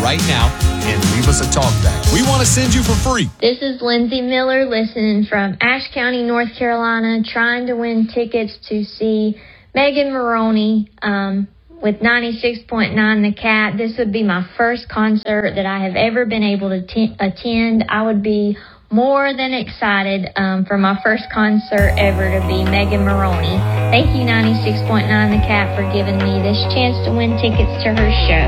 right now and leave us a talkback. We want to send you for free. This is Lindsay Miller listening from Ashe County, North Carolina, trying to win tickets to see Megan Moroney with 96.9 The Cat. This would be my first concert that I have ever been able to attend. I would be more than excited for my first concert ever to be Megan Moroney. Thank you, 96.9 The Cat, for giving me this chance to win tickets to her show.